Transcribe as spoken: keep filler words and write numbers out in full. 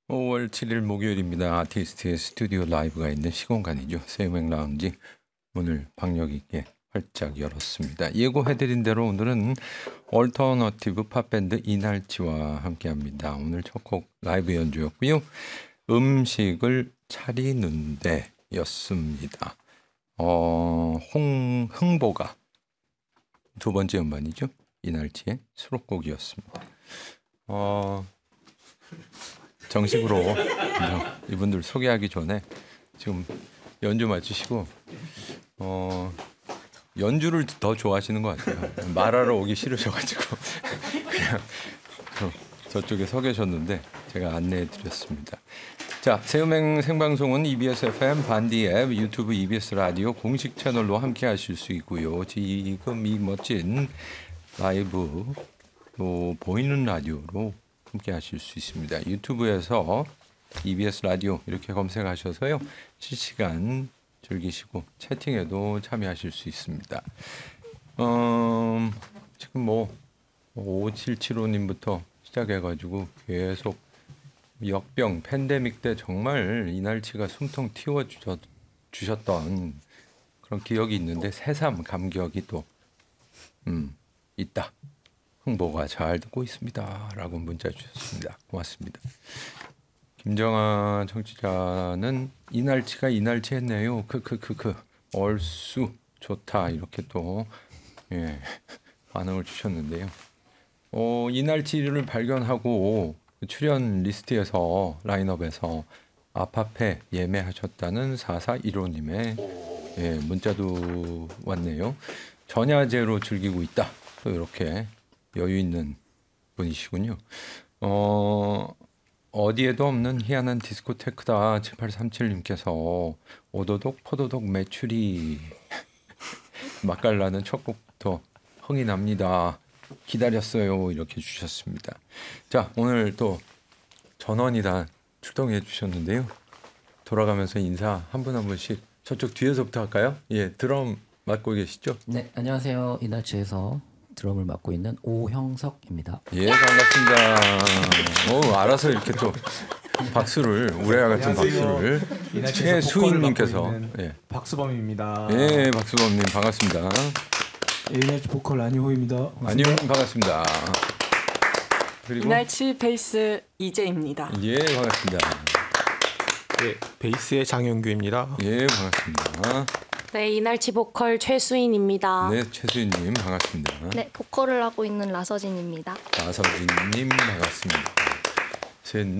오월 칠일 목요일입니다. 아티스트의 스튜디오 라이브가 있는 시공간이죠. 세이맥 라운지 문을 박력 있게 활짝 열었습니다. 예고해드린 대로 오늘은 얼터너티브 팝밴드 이날치와 함께합니다. 오늘 첫 곡 라이브 연주였고요. 음식을 차리는데 였습니다. 어, 홍, 흥보가 두 번째 음반이죠. 이날치의 수록곡이었습니다. 어, 정식으로 이분들 소개하기 전에 지금 연주 마치시고 어, 연주를 더 좋아하시는 것 같아요. 말하러 오기 싫으셔가지고 그냥 저쪽에 서 계셨는데 제가 안내해 드렸습니다. 자, 세음행 생방송은 이비에스 에프엠, 반디 앱, 유튜브 이비에스 라디오 공식 채널로 함께 하실 수 있고요. 지금 이 멋진 라이브 또 보이는 라디오로 함께 하실 수 있습니다. 유튜브에서 이비에스 라디오 이렇게 검색하셔서요. 실시간 즐기시고 채팅에도 참여하실 수 있습니다. 어, 지금 뭐 오칠칠오님부터 시작해가지고 계속 역병 팬데믹 때 정말 이날치가 숨통 틔워 주셨던 그런 기억이 있는데 새삼 감격이 또 음, 있다. 흥보가 잘 듣고 있습니다. 라고 문자 주셨습니다. 고맙습니다. 김정아 청취자는 이날치가 이날치 했네요. 크크크크 얼쑤 좋다. 이렇게 또 예, 반응을 주셨는데요. 어, 이날치를 발견하고 출연 리스트에서 라인업에서 아파페 예매하셨다는 사사일오님의 예, 문자도 왔네요. 전야제로 즐기고 있다. 또 이렇게 여유 있는 분이시군요. 어, 어디에도 없는 희한한 디스코테크다. 칠팔삼칠님께서 오도독 포도독 메추리 맛깔나는 첫 곡부터 흥이 납니다. 기다렸어요. 이렇게 주셨습니다. 자, 오늘 또 전원이 다 출동해 주셨는데요. 돌아가면서 인사 한 분 한 분씩 저쪽 뒤에서부터 할까요? 예, 드럼 맡고 계시죠? 네, 안녕하세요. 이날치에서 드럼을 맡고 있는 오형석입니다. 예, 반갑습니다. 오, 알아서 이렇게 또 박수를 우레와 같은 박수를 최수인님께서 예. 박수범입니다. 예, 박수범님 반갑습니다. 이날치 보컬 안희호입니다. 안녕 반갑습니다. 그리고 이날치 베이스 이재입니다. 예, 반갑습니다. 네, 베이스의 장영규입니다. 예, 반갑습니다. 네, 이날치 보컬 최수인입니다. 네, 최수인님 반갑습니다. 네, 보컬을 하고 있는 라서진입니다. 나서진님 반갑습니다. 셋